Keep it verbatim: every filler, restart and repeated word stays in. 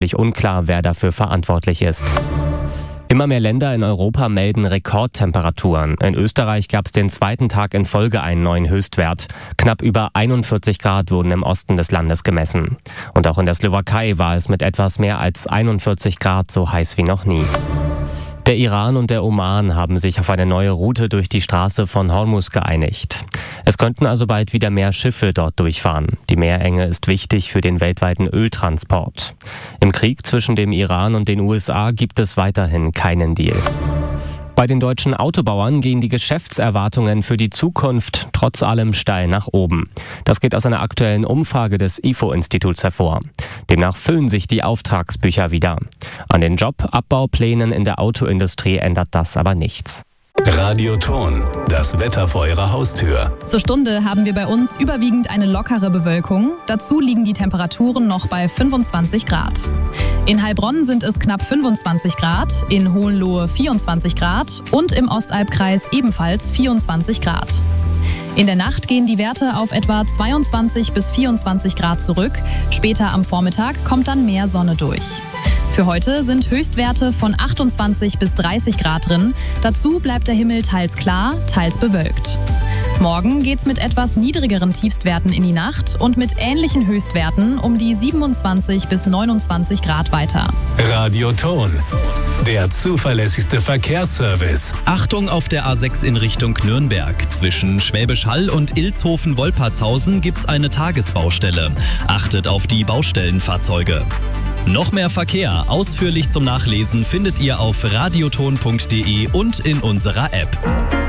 völlig unklar, wer dafür verantwortlich ist. Immer mehr Länder in Europa melden Rekordtemperaturen. In Österreich gab es den zweiten Tag in Folge einen neuen Höchstwert. Knapp über einundvierzig Grad wurden im Osten des Landes gemessen. Und auch in der Slowakei war es mit etwas mehr als einundvierzig Grad so heiß wie noch nie. Der Iran und der Oman haben sich auf eine neue Route durch die Straße von Hormuz geeinigt. Es könnten also bald wieder mehr Schiffe dort durchfahren. Die Meerenge ist wichtig für den weltweiten Öltransport. Im Krieg zwischen dem Iran und den U S A gibt es weiterhin keinen Deal. Bei den deutschen Autobauern gehen die Geschäftserwartungen für die Zukunft trotz allem steil nach oben. Das geht aus einer aktuellen Umfrage des I F O-Instituts hervor. Demnach füllen sich die Auftragsbücher wieder. An den Jobabbauplänen in der Autoindustrie ändert das aber nichts. Radioton, das Wetter vor Ihrer Haustür. Zur Stunde haben wir bei uns überwiegend eine lockere Bewölkung. Dazu liegen die Temperaturen noch bei fünfundzwanzig Grad. In Heilbronn sind es knapp fünfundzwanzig Grad, in Hohenlohe vierundzwanzig Grad und im Ostalbkreis ebenfalls vierundzwanzig Grad. In der Nacht gehen die Werte auf etwa zweiundzwanzig bis vierundzwanzig Grad zurück. Später am Vormittag kommt dann mehr Sonne durch. Für heute sind Höchstwerte von achtundzwanzig bis dreißig Grad drin. Dazu bleibt der Himmel teils klar, teils bewölkt. Morgen geht's mit etwas niedrigeren Tiefstwerten in die Nacht und mit ähnlichen Höchstwerten um die siebenundzwanzig bis neunundzwanzig Grad weiter. Radioton, der zuverlässigste Verkehrsservice. Achtung auf der A sechs in Richtung Nürnberg. Zwischen Schwäbisch Hall und Ilshofen-Wolpertshausen gibt's eine Tagesbaustelle. Achtet auf die Baustellenfahrzeuge. Noch mehr Verkehr ausführlich zum Nachlesen findet ihr auf radioton punkt de und in unserer App.